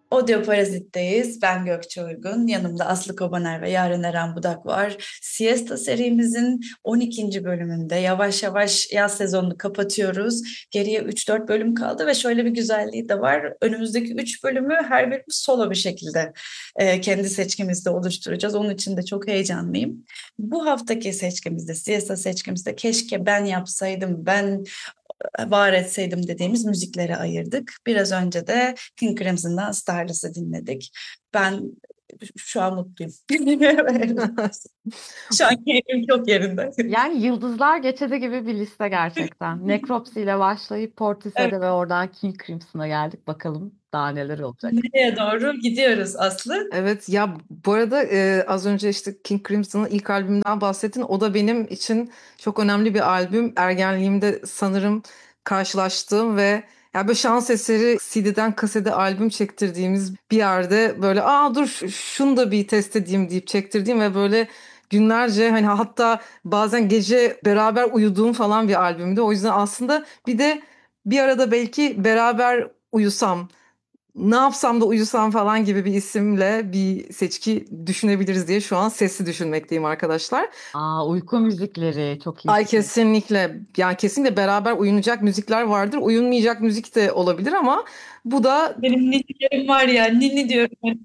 Audio Parazit'teyiz. Ben Gökçe Uygun. Yanımda Aslı Kobaner ve Yaren Eren Budak var. Siesta serimizin 12. bölümünde yavaş yavaş yaz sezonunu kapatıyoruz. Geriye 3-4 bölüm kaldı ve şöyle bir güzelliği de var. Önümüzdeki 3 bölümü her birimiz solo bir şekilde kendi seçkimizde oluşturacağız. Onun için de çok heyecanlıyım. Bu haftaki seçkimizde, Siesta seçkimizde keşke ben yapsaydım, ben var etseydim dediğimiz müziklere ayırdık. Biraz önce de King Crimson'dan Starless'ı dinledik. Ben şu an mutluyum. Şu an keyfim çok yerinde. Yani yıldızlar geçidi gibi bir liste gerçekten. Necropsy ile başlayıp Evet, Portishead'e ve oradan King Crimson'a geldik. Bakalım daha neler olacak. nereye doğru gidiyoruz Aslı? Evet ya bu arada az önce işte King Crimson'ın ilk albümünden bahsettin. O da benim için çok önemli bir albüm. Ergenliğimde sanırım karşılaştığım ve ya böyle şans eseri CD'den kasete albüm çektirdiğimiz bir yerde böyle dur şunu da bir test edeyim deyip çektirdiğim ve böyle günlerce hani hatta bazen gece beraber uyuduğum falan bir albümdü. O yüzden aslında bir de bir arada belki beraber uyusam ne yapsam da uyusam falan gibi bir isimle bir seçki düşünebiliriz diye şu an sesli düşünmekteyim arkadaşlar. Uyku müzikleri çok iyi Ay fikir. kesinlikle yani kesinlikle beraber uyunacak müzikler vardır. Uyunmayacak müzik de olabilir ama bu da Benim ninnilerim var ya, ninni diyorum ben.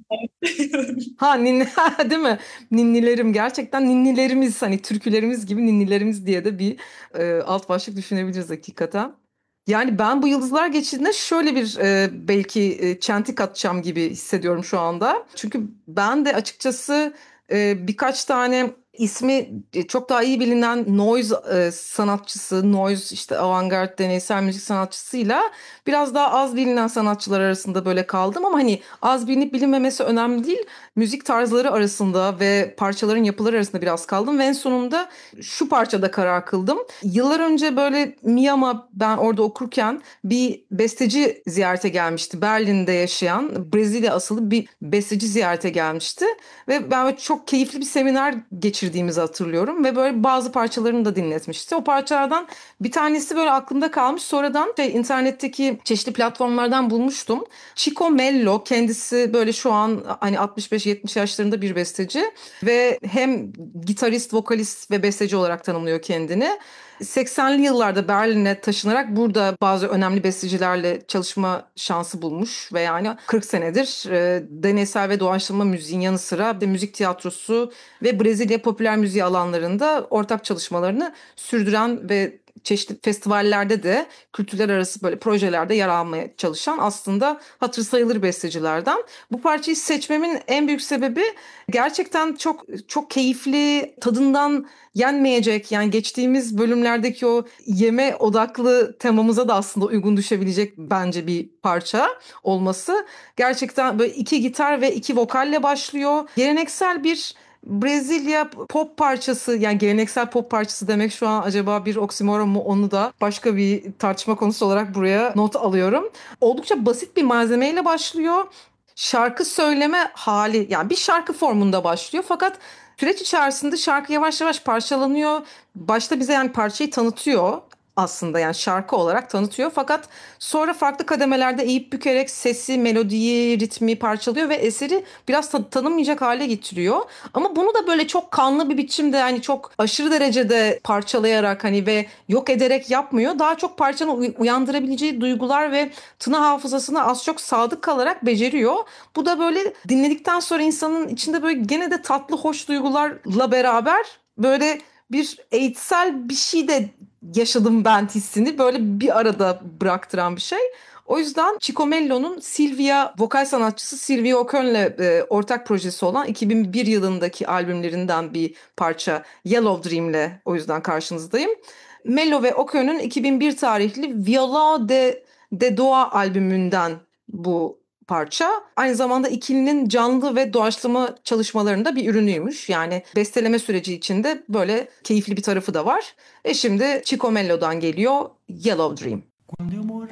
ninni değil mi? Ninnilerim gerçekten ninnilerimiz hani türkülerimiz gibi ninnilerimiz diye de bir alt başlık düşünebiliriz hakikaten. Yani ben bu Yıldızlar Geçidi'ne şöyle bir belki çentik atacağım gibi hissediyorum şu anda. Çünkü ben de açıkçası birkaç tane ismi çok daha iyi bilinen noise sanatçısı, noise işte avantgard deneysel müzik sanatçısıyla biraz daha az bilinen sanatçılar arasında böyle kaldım ama hani az bilinip bilinmemesi önemli değil. Müzik tarzları arasında ve parçaların yapıları arasında biraz kaldım ve en sonunda şu parçada karar kıldım. Yıllar önce böyle Miami ben orada okurken bir besteci ziyarete gelmişti. Berlin'de yaşayan Brezilya asıllı bir besteci ziyarete gelmişti. Ve ben böyle çok keyifli bir seminer geçirdiğimizi hatırlıyorum. Ve böyle bazı parçalarını da dinletmişti. O parçalardan bir tanesi böyle aklımda kalmış. Sonradan internetteki çeşitli platformlardan bulmuştum. Chico Mello kendisi böyle şu an hani 65-70 yaşlarında bir besteci. Ve hem gitarist, vokalist ve besteci olarak tanımlıyor kendini. 80'li yıllarda Berlin'e taşınarak burada bazı önemli bestecilerle çalışma şansı bulmuş ve yani 40 senedir deneysel ve doğaçlama müziğin yanı sıra de müzik tiyatrosu ve Brezilya popüler müziği alanlarında ortak çalışmalarını sürdüren ve çeşitli festivallerde de kültürler arası böyle projelerde yer almaya çalışan aslında hatır sayılır bestecilerden. Bu parçayı seçmemin en büyük sebebi gerçekten çok çok keyifli, tadından yenmeyecek yani geçtiğimiz bölümlerdeki o yeme odaklı temamıza da aslında uygun düşebilecek bence bir parça olması. Gerçekten böyle iki gitar ve iki vokalle başlıyor. Geleneksel bir Brezilya pop parçası yani geleneksel pop parçası demek şu an acaba bir oksimoron mu onu da başka bir tartışma konusu olarak buraya not alıyorum. Oldukça basit bir malzemeyle başlıyor. Şarkı söyleme hali yani bir şarkı formunda başlıyor fakat süreç içerisinde şarkı yavaş yavaş parçalanıyor. Başta bize yani parçayı tanıtıyor aslında yani şarkı olarak tanıtıyor. Fakat sonra farklı kademelerde eğip bükerek sesi, melodiyi, ritmi parçalıyor ve eseri biraz tanınmayacak hale getiriyor. Ama bunu da böyle çok kanlı bir biçimde yani çok aşırı derecede parçalayarak hani ve yok ederek yapmıyor. Daha çok parçanın uyandırabileceği duygular ve tına hafızasına az çok sadık kalarak beceriyor. Bu da böyle dinledikten sonra insanın içinde böyle gene de tatlı hoş duygularla beraber böyle bir eğitsel bir şey de yaşadım ben hissini böyle bir arada bıraktıran bir şey. O yüzden Chico Mello'nun Silvia vokal sanatçısı Silvia Ocon'le ortak projesi olan 2001 yılındaki albümlerinden bir parça Yellow Dream'le o yüzden karşınızdayım. Mello ve Ocon'un 2001 tarihli Viola de Doğa albümünden bu parça. Aynı zamanda ikilinin canlı ve doğaçlama çalışmalarında bir ürünüymüş. Yani besteleme süreci içinde böyle keyifli bir tarafı da var. Şimdi Chico Mello'dan geliyor Yellow Dream. Quando eu